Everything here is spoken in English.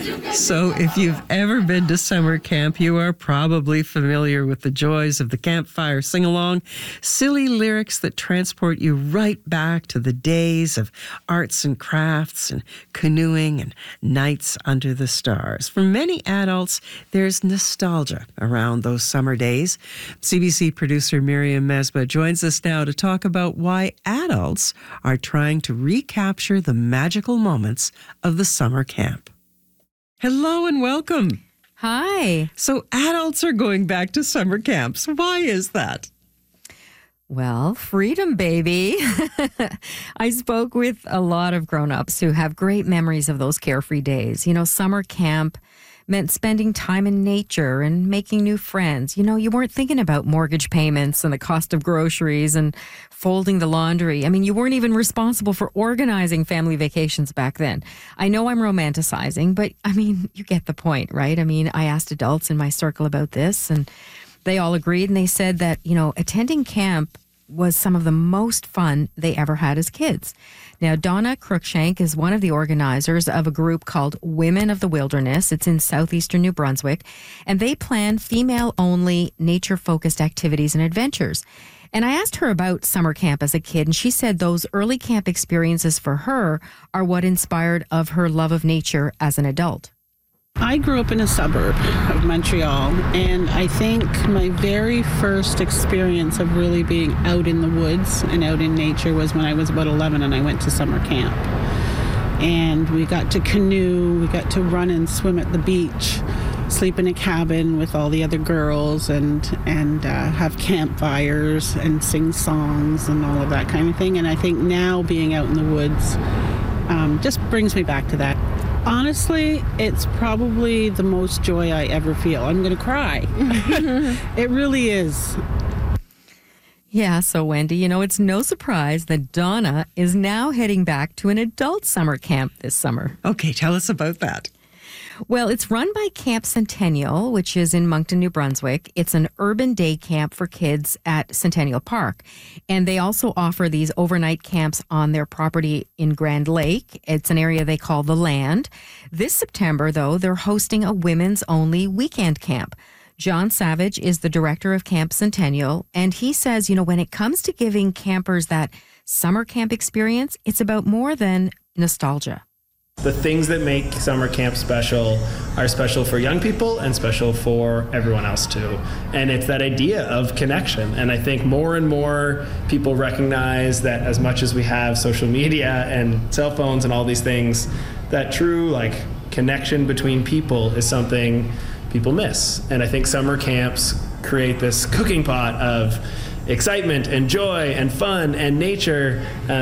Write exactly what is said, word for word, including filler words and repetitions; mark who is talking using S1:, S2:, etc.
S1: So if you've ever been to summer camp, you are probably familiar with the joys of the campfire sing-along, silly lyrics that transport you right back to the days of arts and crafts and canoeing and nights under the stars. For many adults, there's nostalgia around those summer days. C B C producer Miriam Mesbah joins us now to talk about why adults are trying to recapture the magical moments of the summer camp. Hello and welcome.
S2: Hi.
S1: So adults are going back to summer camps. Why is that?
S2: Well, freedom, baby. I spoke with a lot of grown-ups who have great memories of those carefree days. You know, summer camp meant spending time in nature and making new friends. You know, you weren't thinking about mortgage payments and the cost of groceries and folding the laundry. I mean, you weren't even responsible for organizing family vacations back then. I know I'm romanticizing, but I mean, you get the point, right? I mean, I asked adults in my circle about this and they all agreed, and they said that, you know, attending camp was some of the most fun they ever had as kids. Now, Donna Cruikshank is one of the organizers of a group called Women of the Wilderness. It's in southeastern New Brunswick, and they plan female-only, nature-focused activities and adventures. And I asked her about summer camp as a kid, and she said those early camp experiences for her are what inspired of her love of nature as an adult.
S3: I grew up in a suburb of Montreal, and I think my very first experience of really being out in the woods and out in nature was when I was about eleven and I went to summer camp. And we got to canoe, we got to run and swim at the beach, sleep in a cabin with all the other girls, and, and uh, have campfires and sing songs and all of that kind of thing. And I think now being out in the woods um, just brings me back to that. Honestly, it's probably the most joy I ever feel. I'm going to cry. It really is.
S2: Yeah, so Wendy, you know, it's no surprise that Donna is now heading back to an adult summer camp this summer.
S1: Okay, tell us about that.
S2: Well, it's run by Camp Centennial, which is in Moncton, New Brunswick. It's an urban day camp for kids at Centennial Park. And they also offer these overnight camps on their property in Grand Lake. It's an area they call the Land. This September, though, they're hosting a women's only weekend camp. John Savage is the director of Camp Centennial, and he says, you know, when it comes to giving campers that summer camp experience, it's about more than nostalgia.
S4: The things that make summer camp special are special for young people and special for everyone else too. And it's that idea of connection. And I think more and more people recognize that as much as we have social media and cell phones and all these things, that true like connection between people is something people miss. And I think summer camps create this cooking pot of excitement and joy and fun and nature. Um,